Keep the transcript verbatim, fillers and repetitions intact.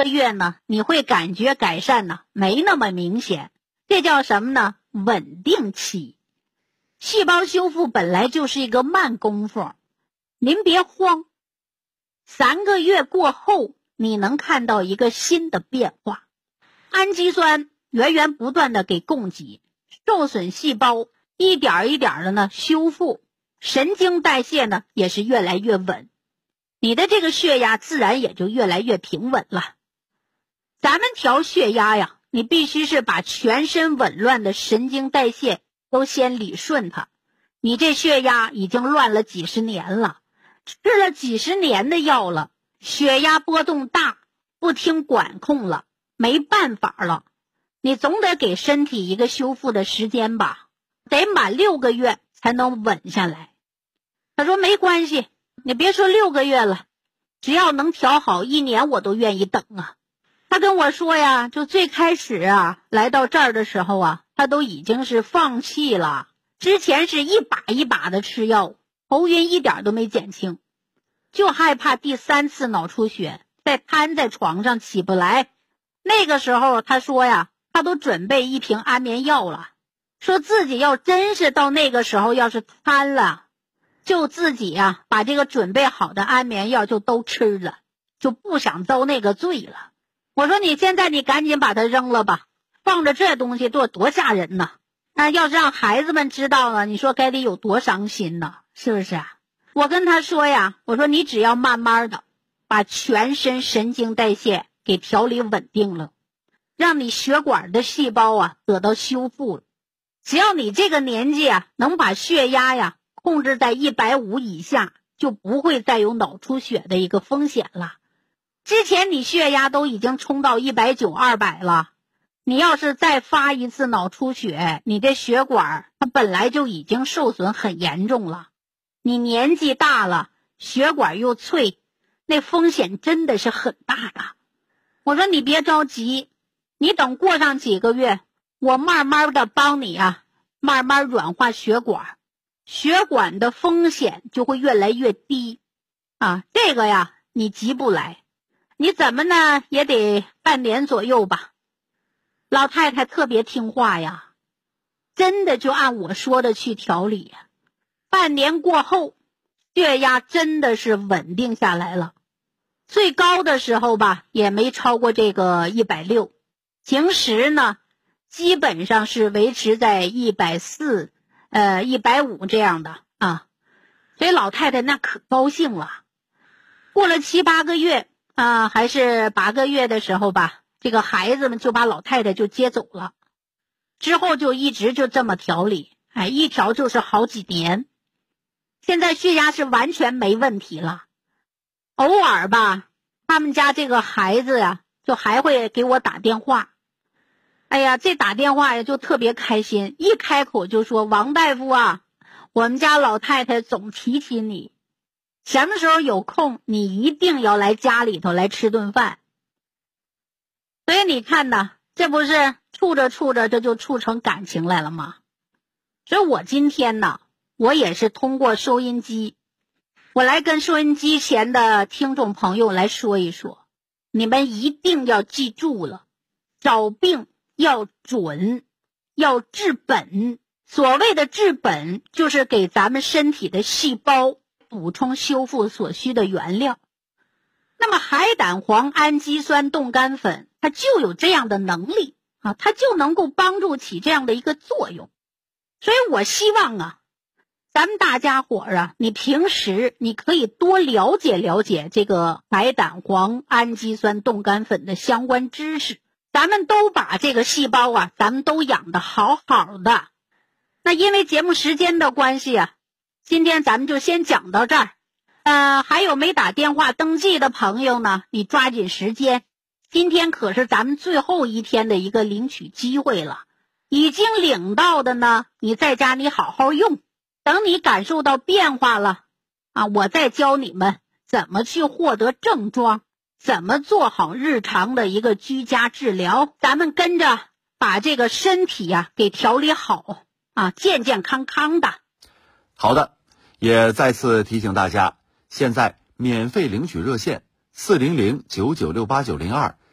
个月呢，你会感觉改善呢没那么明显，这叫什么呢？稳定期。细胞修复本来就是一个慢功夫，您别慌，三个月过后你能看到一个新的变化。氨基酸源源不断的给供给，受损细胞一点一点的呢修复，神经代谢呢也是越来越稳，你的这个血压自然也就越来越平稳了。咱们调血压呀，你必须是把全身紊乱的神经代谢都先理顺它。你这血压已经乱了几十年了，吃了几十年的药了，血压波动大，不听管控了，没办法了。你总得给身体一个修复的时间吧，得满六个月才能稳下来。他说没关系，你别说六个月了，只要能调好一年我都愿意等啊。他跟我说呀，就最开始啊来到这儿的时候啊，他都已经是放弃了，之前是一把一把的吃药，头晕一点都没减轻，就害怕第三次脑出血再瘫在床上起不来。那个时候他说呀，他都准备一瓶安眠药了，说自己要真是到那个时候要是瘫了，就自己呀把这个准备好的安眠药就都吃了，就不想遭那个罪了。我说你现在你赶紧把它扔了吧，放着这东西多多吓人呐！啊，要是让孩子们知道了，你说该得有多伤心呢？是不是啊？我跟他说呀，我说你只要慢慢的把全身神经代谢给调理稳定了，让你血管的细胞啊得到修复了，只要你这个年纪啊能把血压呀控制在一百五以下，就不会再有脑出血的一个风险了。之前你血压都已经冲到一百九、二百了，你要是再发一次脑出血，你这血管它本来就已经受损很严重了，你年纪大了，血管又脆，那风险真的是很大的。我说你别着急，你等过上几个月，我慢慢的帮你啊，慢慢软化血管，血管的风险就会越来越低啊。这个呀，你急不来，你怎么呢也得半年左右吧。老太太特别听话呀，真的就按我说的去调理呀。半年过后，血压真的是稳定下来了，最高的时候吧也没超过这个一百六，平时呢基本上是维持在一百四呃一百五这样的啊。所以老太太那可高兴了。过了七八个月啊，还是八个月的时候吧，这个孩子们就把老太太就接走了，之后就一直就这么调理，哎，一调就是好几年。现在血压是完全没问题了，偶尔吧他们家这个孩子呀就还会给我打电话，哎呀，这打电话呀就特别开心，一开口就说王大夫啊，我们家老太太总提起你，什么时候有空你一定要来家里头来吃顿饭。所以你看呐，这不是处着处着这就处成感情来了吗？所以我今天呢，我也是通过收音机，我来跟收音机前的听众朋友来说一说，你们一定要记住了，找病要准，要治本。所谓的治本，就是给咱们身体的细胞补充修复所需的原料。那么海胆黄氨基酸冻干粉它就有这样的能力啊，它就能够帮助起这样的一个作用。所以我希望啊，咱们大家伙儿啊，你平时你可以多了解了解这个海胆黄氨基酸冻干粉的相关知识，咱们都把这个细胞啊，咱们都养得好好的。那因为节目时间的关系啊，今天咱们就先讲到这儿。呃，还有没打电话登记的朋友呢，你抓紧时间，今天可是咱们最后一天的一个领取机会了。已经领到的呢，你在家你好好用，等你感受到变化了啊，我再教你们怎么去获得症状，怎么做好日常的一个居家治疗，咱们跟着把这个身体啊给调理好啊，健健康康的。 好的，也再次提醒大家，现在免费领取热线四零零九九六八九零二